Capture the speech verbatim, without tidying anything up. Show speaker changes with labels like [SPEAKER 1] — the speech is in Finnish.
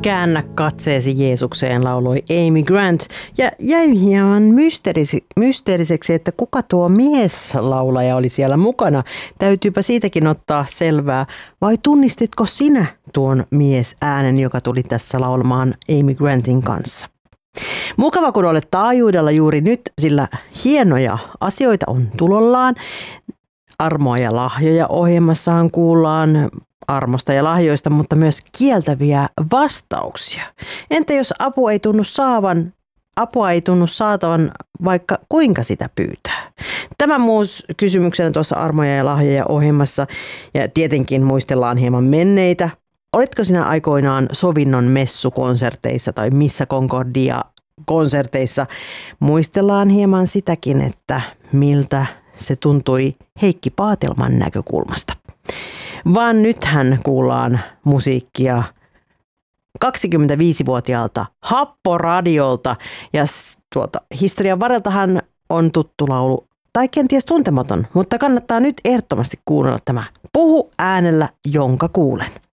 [SPEAKER 1] Käännä katseesi Jeesukseen, lauloi Amy Grant. Ja jäi hieman mysteerisi, mysteeriseksi, että kuka tuo mieslaulaja oli siellä mukana. Täytyypä siitäkin ottaa selvää. Vai tunnistitko sinä tuon miesäänen, joka tuli tässä laulamaan Amy Grantin kanssa? Mukava, kun olet taajuudella juuri nyt, sillä hienoja asioita on tulollaan. Armoa ja lahjoja ohjelmassahan kuullaan armosta ja lahjoista, mutta myös kieltäviä vastauksia. Entä jos apu ei tunnu saavan, apua ei tunnu saatavan, vaikka kuinka sitä pyytää? Tämä muus kysymyksenä tuossa armoja ja lahjoja ohjelmassa, ja tietenkin muistellaan hieman menneitä. Olitko sinä aikoinaan sovinnon messukonserteissa tai Missä Concordia-konserteissa? Muistellaan hieman sitäkin, että miltä se tuntui Heikki Paatelman näkökulmasta. Vaan nythän kuullaan musiikkia kaksikymmentäviisivuotiaalta Happoradiolta, ja tuota, historian varreltahan on tuttu laulu, tai kenties tuntematon, mutta kannattaa nyt ehdottomasti kuunnella tämä Puhu äänellä, jonka kuulen.